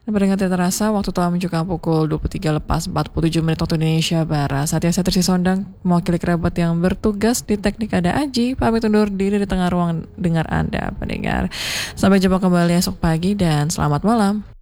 Pendengar tidak terasa, waktu telah menunjukkan pukul 23:47 waktu Indonesia Barat. Saatnya saya Trisi Sondang, mewakili kerabat yang bertugas di teknik ada Aji, pamit undur diri di tengah ruang dengar Anda, pendengar. Sampai jumpa kembali esok pagi dan selamat malam.